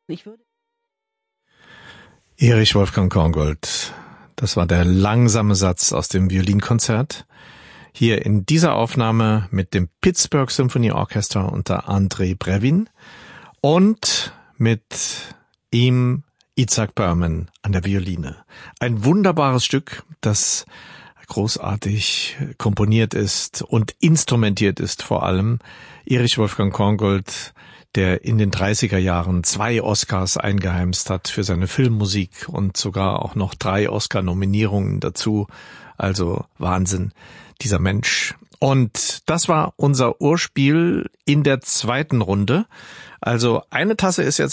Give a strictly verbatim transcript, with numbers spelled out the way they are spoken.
Ich würde Erich Wolfgang Korngold, das war der langsame Satz aus dem Violinkonzert. Hier in dieser Aufnahme mit dem Pittsburgh Symphony Orchestra unter Andrei Brevin und mit ihm Itzhak Perlman an der Violine. Ein wunderbares Stück, das großartig komponiert ist und instrumentiert ist vor allem. Erich Wolfgang Korngold, der in den dreißiger Jahren zwei Oscars eingeheimst hat für seine Filmmusik und sogar auch noch drei Oscar-Nominierungen dazu. Also Wahnsinn, dieser Mensch. Und das war unser Urspiel in der zweiten Runde. Also eine Tasse ist jetzt